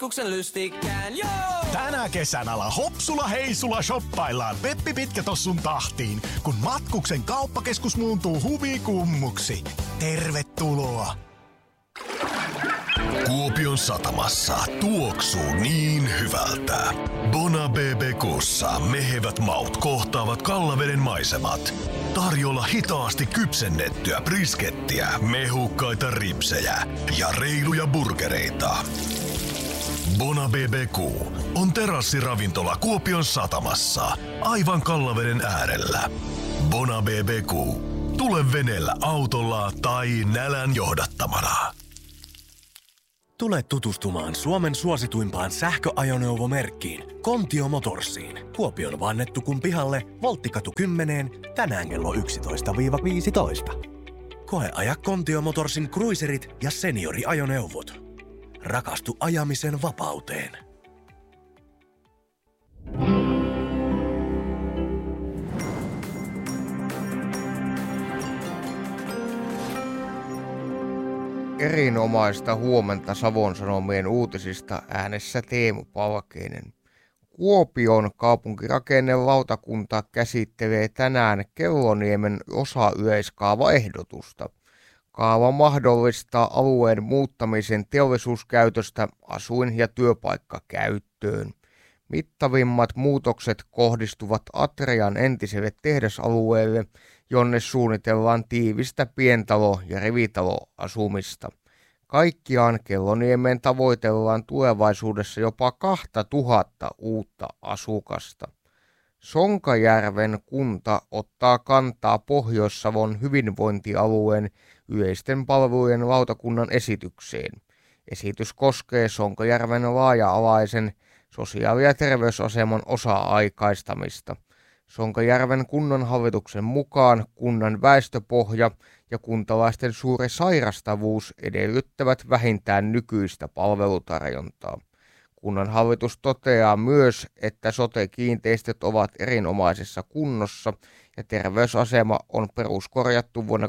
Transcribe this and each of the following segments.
matkuksen lystikkään, joo! Tänä kesänä Hopsula Heisula shoppaillaan Peppi Pitkätossun tahtiin, kun matkuksen kauppakeskus muuntuu huvikummuksi. Tervetuloa! Kuopion satamassa tuoksuu niin hyvältä. Bona BBQ:ssa mehevät maut kohtaavat Kallaveden maisemat. Tarjolla hitaasti kypsennettyä briskettiä, mehukkaita ripsejä ja reiluja burgereita. Bona BBQ on terassiravintola Kuopion satamassa, aivan Kallaveden äärellä. Bona BBQ. Tule veneellä autolla tai nälän johdattamana. Tule tutustumaan Suomen suosituimpaan sähköajoneuvomerkkiin, Kontio Motorsiin. Kuopion Vannettukun pihalle, Volttikatu 10, tänään kello 11-15. Koe aja Kontio Motorsin cruiserit ja senioriajoneuvot. Rakastu ajamisen vapauteen. Erinomaista huomenta Savon Sanomien uutisista, äänessä Teemu Palkeinen. Kuopion kaupunkirakennevaltakunta käsittelee tänään Kelloniemen osayleiskaavaehdotusta. Kaava mahdollistaa alueen muuttamisen teollisuuskäytöstä asuin- ja työpaikkakäyttöön. Mittavimmat muutokset kohdistuvat Atrian entiselle tehdasalueelle, jonne suunnitellaan tiivistä pientalo- ja rivitaloasumista. Kaikkiaan Kelloniemen tavoitellaan tulevaisuudessa jopa 2000 uutta asukasta. Sonkajärven kunta ottaa kantaa Pohjois-Savon hyvinvointialueen yleisten palvelujen lautakunnan esitykseen. Esitys koskee Sonkajärven laaja-alaisen sosiaali- ja terveysaseman osa-aikaistamista. Sonkajärven kunnanhallituksen mukaan kunnan väestöpohja ja kuntalaisten suuri sairastavuus edellyttävät vähintään nykyistä palvelutarjontaa. Kunnanhallitus toteaa myös, että sote-kiinteistöt ovat erinomaisessa kunnossa ja terveysasema on peruskorjattu vuonna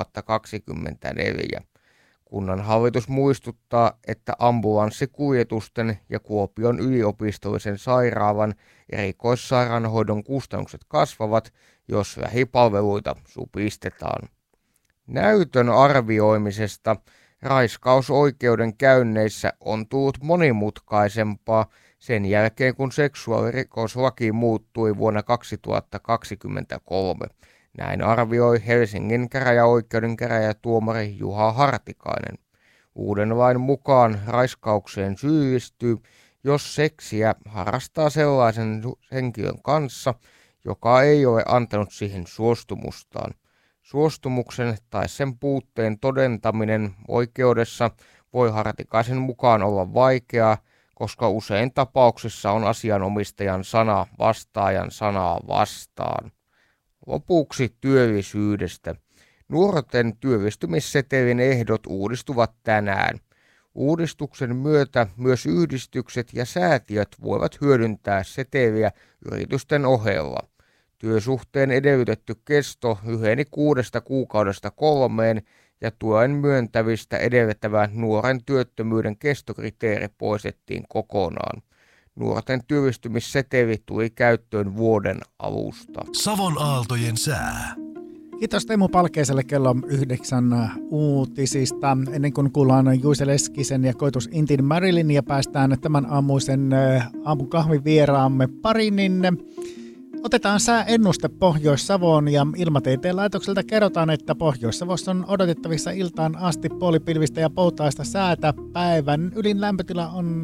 2024. Kunnanhallitus muistuttaa, että ambulanssikuljetusten ja Kuopion yliopistollisen sairaalan erikoissairaanhoidon kustannukset kasvavat, jos lähipalveluita supistetaan. Näytön arvioimisesta raiskausoikeuden käynneissä on tullut monimutkaisempaa sen jälkeen, kun seksuaalirikoslaki muuttui vuonna 2023. Näin arvioi Helsingin käräjäoikeuden käräjätuomari Juha Hartikainen. Uuden lain mukaan raiskaukseen syyllistyy, jos seksiä harrastaa sellaisen henkilön kanssa, joka ei ole antanut siihen suostumustaan. Suostumuksen tai sen puutteen todentaminen oikeudessa voi Hartikaisen mukaan olla vaikeaa, koska usein tapauksissa on asianomistajan sana vastaajan sanaa vastaan. Lopuksi työllisyydestä. Nuorten työllistymissetelin ehdot uudistuvat tänään. Uudistuksen myötä myös yhdistykset ja säätiöt voivat hyödyntää seteliä yritysten ohella. Työsuhteen edellytetty kesto lyheni 6 kuukaudesta 3 ja tuen myöntävistä edellyttävä nuoren työttömyyden kestokriteeri poistettiin kokonaan. Nuorten työllistymisseteli tuli käyttöön vuoden alusta. Savon aaltojen sää. Kiitos Teemu Palkeiselle kello 9 uutisista. Ennen kuin kuullaan Juise Leskisen ja Koitus Intin Marilyn ja päästään tämän aamuisen aamukahvivieraamme pariin, niin otetaan sääennuste Pohjois-Savoon ja Ilmatieteen laitokselta kerrotaan, että Pohjois-Savossa on odotettavissa iltaan asti puolipilvistä ja poutaista säätä. Päivän ylin lämpötila on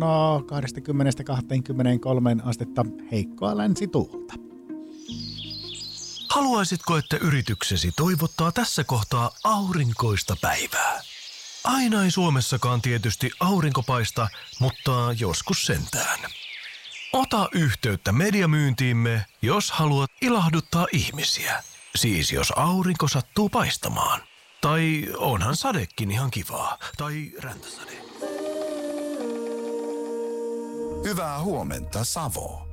20-23 astetta, heikkoa länsituulta. Haluaisitko, että yrityksesi toivottaa tässä kohtaa aurinkoista päivää? Aina ei Suomessakaan tietysti aurinko paista, mutta joskus sentään. Ota yhteyttä mediamyyntiimme, jos haluat ilahduttaa ihmisiä. Siis jos aurinko sattuu paistamaan. Tai onhan sadekin ihan kivaa. Tai räntäsade. Hyvää huomenta, Savo.